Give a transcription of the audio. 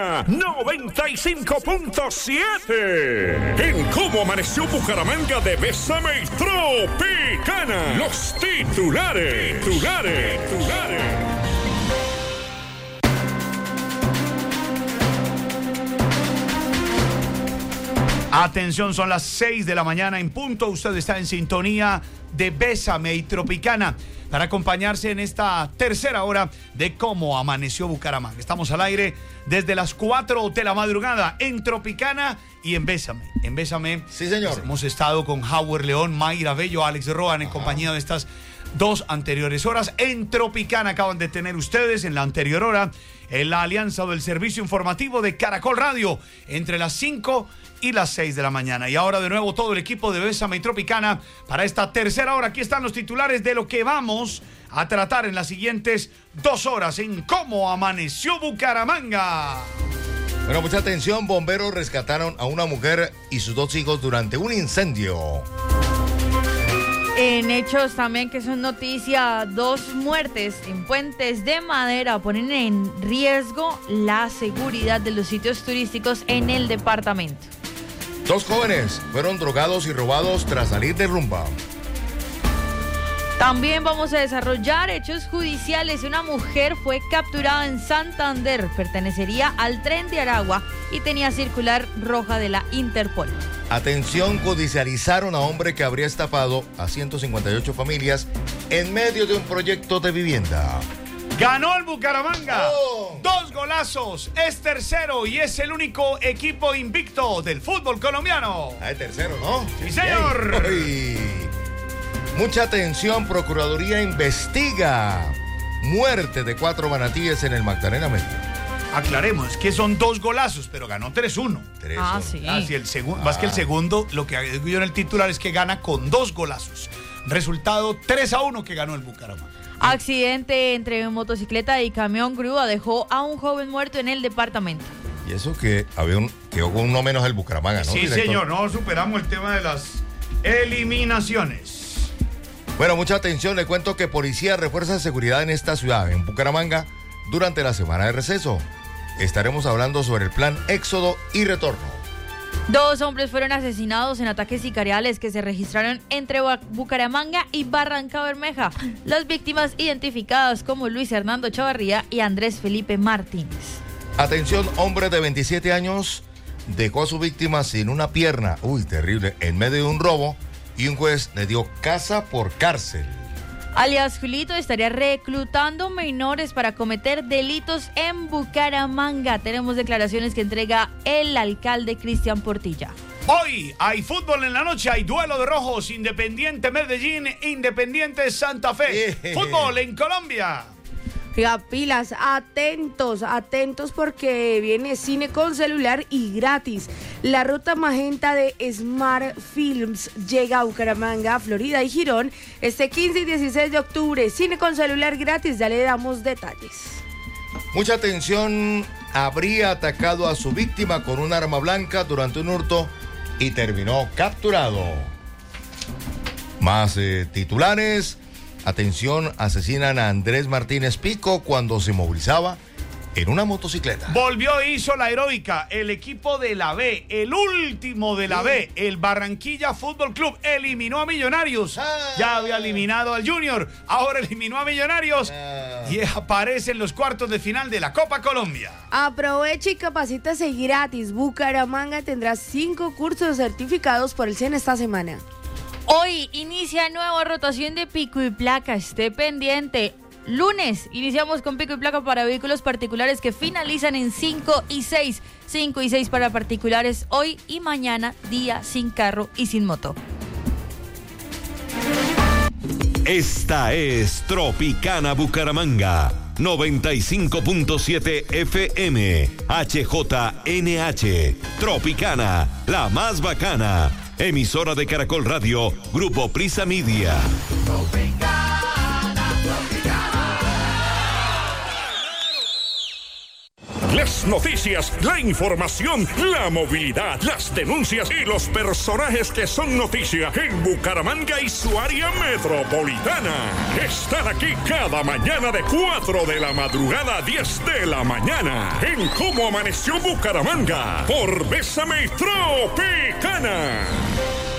Bucaramanga 95.7. En Cómo Amaneció Bucaramanga de Bésame y Tropicana. Los titulares. Atención, son las 6 de la mañana en punto. Usted está en sintonía de Bésame y Tropicana para acompañarse en esta tercera hora de Cómo Amaneció Bucaramanga. Estamos al aire desde las 4 de la madrugada en Tropicana y en Bésame. En Bésame, sí, señor. Hemos estado con Howard León, Mayra Bello, Alex Roan en compañía de estas dos anteriores horas. En Tropicana acaban de tener ustedes en la anterior hora en la alianza del servicio informativo de Caracol Radio entre las 5 y las 6 de la mañana. Y ahora de nuevo todo el equipo de Bésame y Tropicana para esta tercera hora. Aquí están los titulares de lo que vamos a tratar en las siguientes 2 horas en Cómo Amaneció Bucaramanga. Bueno, mucha atención. Bomberos rescataron a una mujer y sus 2 hijos durante un incendio. En hechos también que son noticia, 2 muertes en puentes de madera ponen en riesgo la seguridad de los sitios turísticos en el departamento. 2 jóvenes fueron drogados y robados tras salir de rumba. También vamos a desarrollar hechos judiciales. Una mujer fue capturada en Santander, pertenecería al Tren de Aragua y tenía circular roja de la Interpol. Atención, judicializaron a hombre que habría estafado a 158 familias en medio de un proyecto de vivienda. Ganó el Bucaramanga. 2 golazos. Es tercero y es el único equipo invicto del fútbol colombiano. Es tercero, ¿no? Sí, señor. Uy. Mucha atención. Procuraduría investiga muerte de 4 manatíes en el Magdalena Medio. Aclaremos, que son 2 golazos, pero ganó 3-1. Sí. Sí, el segundo, más que el segundo, lo que digo yo en el titular es que gana con 2 golazos. Resultado 3-1 que ganó el Bucaramanga. Accidente entre motocicleta y camión grúa dejó a un joven muerto en el departamento. Y eso que quedó con uno menos el Bucaramanga, ¿no? Sí, director? señor, no superamos el tema de las eliminaciones. Bueno, mucha atención, le cuento que policía refuerza seguridad en esta ciudad, en Bucaramanga, durante la semana de receso. Estaremos hablando sobre el plan Éxodo y Retorno. 2 hombres fueron asesinados en ataques sicariales que se registraron entre Bucaramanga y Barranca Bermeja. Las víctimas identificadas como Luis Hernando Chavarría y Andrés Felipe Martínez. Atención, hombre de 27 años dejó a su víctima sin una pierna, terrible, en medio de un robo y un juez le dio casa por cárcel. Alias Julito estaría reclutando menores para cometer delitos en Bucaramanga. Tenemos declaraciones que entrega el alcalde Cristian Portilla. Hoy hay fútbol en la noche, hay duelo de rojos, Independiente Medellín, Independiente Santa Fe. Fútbol en Colombia. Oiga, pilas, atentos porque viene cine con celular y gratis. La ruta magenta de Smart Films llega a Bucaramanga, Florida y Girón este 15 y 16 de octubre. Cine con celular gratis, ya le damos detalles. Mucha atención, habría atacado a su víctima con un arma blanca durante un hurto y terminó capturado. Más titulares. Atención, asesinan a Andrés Martínez Pico cuando se movilizaba en una motocicleta. Volvió e hizo la heroica el equipo de la B, el último de la B, el Barranquilla Fútbol Club, eliminó a Millonarios. Ya había eliminado al Junior, ahora eliminó a Millonarios y aparece en los cuartos de final de la Copa Colombia. Aproveche y capacítese gratis. Bucaramanga tendrá 5 cursos certificados por el CEN esta semana. Hoy inicia nueva rotación de pico y placa, esté pendiente. Lunes iniciamos con pico y placa para vehículos particulares que finalizan en 5 y 6. 5 y 6 para particulares hoy y mañana, día sin carro y sin moto. Esta es Tropicana Bucaramanga, 95.7 FM, HJNH, Tropicana, la más bacana. Emisora de Caracol Radio, Grupo Prisa Media. Las noticias, la información, la movilidad, las denuncias y los personajes que son noticia en Bucaramanga y su área metropolitana. Están aquí cada mañana de 4 de la madrugada a 10 de la mañana en Cómo Amaneció Bucaramanga por Bésame Tropicana.